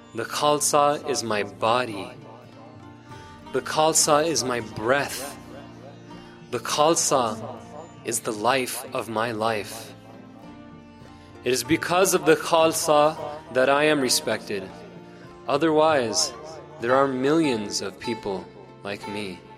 The Khalsa is my body. The Khalsa is my breath. The Khalsa is the life of my life. It is because of the Khalsa that I am respected. Otherwise, there are millions of people like me.